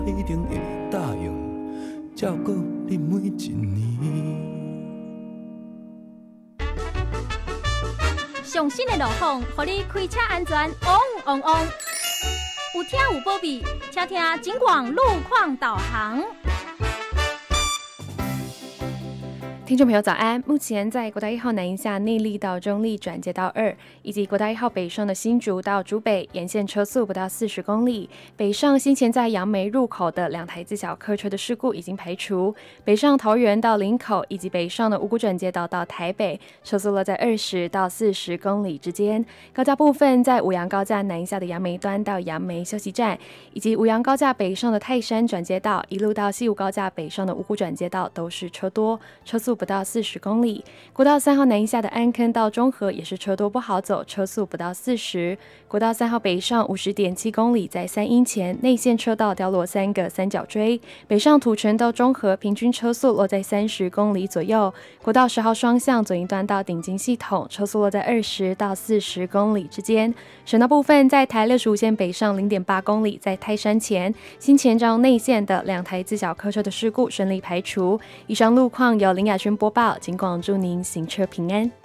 一定会答应照顾你每一年。 上新的路况，互你开车安全旺旺旺。有听有保庇，请听警广路况导航。 听众朋友早安！目前在国道1号南一下内坜到中坜转接道2，以及国道1号北上的新竹到竹北沿线车速不到40公里。北上先前在杨梅入口的2台自小客车的事故已经排除。北上桃园到林口以及北上的五股转接道到台北，车速落在20到40公里之间。高架部分在五杨高架南一下的杨梅端到杨梅休息站，以及五杨高架北上的泰山转接道，一路到西武高架北上的五股转接道都是车多，车速不到40公里。国道3号南一下的安坑到中和也是车多不好走，车速不到40。国道3号北上50.7公里，在三鹰前内线车道掉落3个三角锥，北上土城到中和平均车速落在30公里左右。国道10号双向左营端到顶金系统，车速落在20到40公里之间。省道部分在台65线北上0.8公里，在泰山前新前兆内线的2台自小客车的事故顺利排除。以上路况由林雅轩播报，警广祝您行车平安。